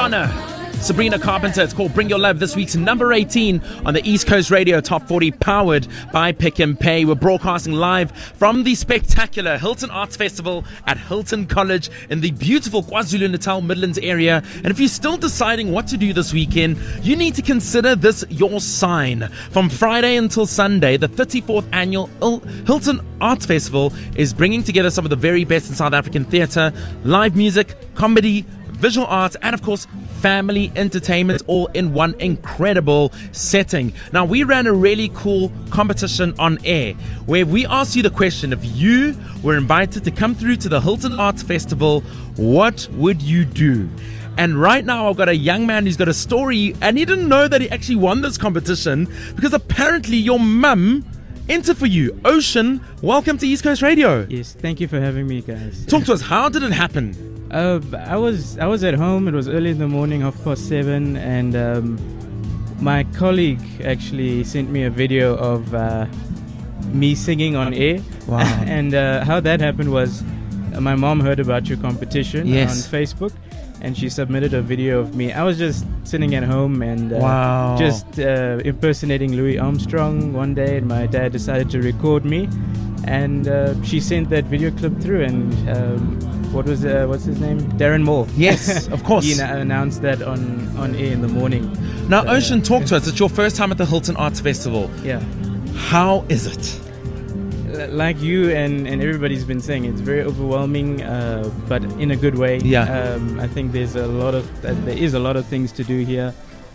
Rihanna, Sabrina Carpenter. It's called Bring Your Love. This week's number 18 on the East Coast Radio Top 40, powered by Pick and Pay. We're broadcasting live from the spectacular Hilton Arts Festival at Hilton College in the beautiful KwaZulu-Natal Midlands area. And if you're still deciding what to do this weekend, you need to consider this your sign. From Friday until Sunday, the 34th annual Hilton Arts Festival is bringing together some of the very best in South African theatre, live music, comedy, visual arts, and of course family entertainment, all in one incredible setting. Now, we ran a really cool competition on air where we asked you the question: if you were invited to come through to the Hilton Arts Festival, what would you do? And right now I've got a young man who's got a story, and he didn't know that he actually won this competition because apparently your mum entered for you. Ocean, welcome to East Coast Radio. Yes, thank you for having me, guys. Talk to us. How did it happen? I was at home. It was early in the morning, 7:30, and my colleague actually sent me a video of me singing on air. Wow. And how that happened was my mom heard about your competition Yes. on Facebook, and she submitted a video of me. I was just sitting at home and Wow. just impersonating Louis Armstrong one day, and my dad decided to record me, and she sent that video clip through, and what's his name? Darren Moore. Yes, of course. He announced that on air in the morning. Now, Ocean, talk to us. It's your first time at the Hilton Arts Festival. Yeah. How is it? Like you and everybody's been saying, it's very overwhelming, but in a good way. Yeah. I think there is a lot of things to do here.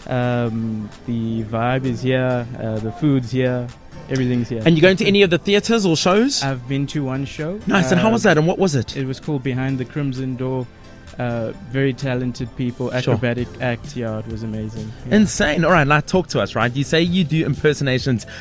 The vibe is here, the food's here, everything's here. And you going to any of the theatres or shows? I've been to one show. Nice. And how was that? And what was it? It was called Behind the Crimson Door. Very talented people, acrobatic act. Yeah, it was amazing. Yeah. Insane. All right, now talk to us, right? You say you do impersonations.